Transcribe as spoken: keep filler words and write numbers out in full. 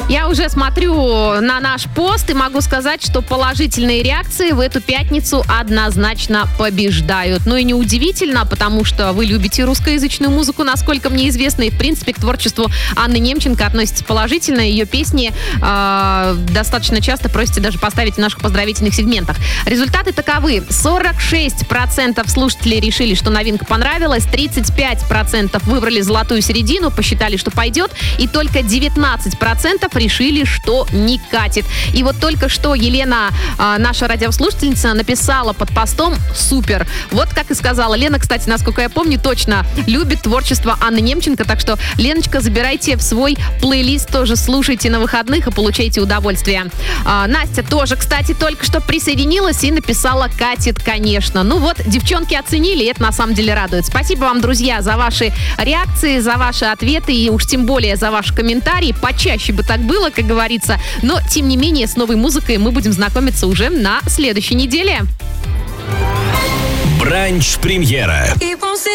Я уже смотрю на наш пост и могу сказать, что положительные реакции в эту пятницу однозначно побеждают. Ну и неудивительно, потому что вы любите русскоязычную музыку, насколько мне известно, и в принципе к творчеству Анны Немченко относится положительно. Ее песни э, достаточно часто просите даже поставить в наших поздравительных сегментах. Результаты таковы. сорок шесть процентов слушателей решили, что новинка понравилась, тридцать пять процентов выбрали золотую середину, посчитали, что пойдет, и только девятнадцать процентов решили, что не катит. И вот только что Елена, э, наша радиослушательница, написала под постом «Супер». Вот как и сказала. Лена, кстати, насколько я помню, точно любит творчество Анны Немченко, так что, Леночка, забирайте в свой плейлист, тоже слушайте на выходных и получайте удовольствие. Э, Настя тоже, кстати, только что присоединилась и написала «Катит, конечно». Ну вот, девчонки оценили, и это на самом деле радует. Спасибо вам, друзья, за ваши реакции, за ваши ответы и уж тем более за ваши комментарии. Почаще бы так было, как говорится. Но, тем не менее, с новой музыкой мы будем знакомиться уже на следующей неделе. Бранч-премьера.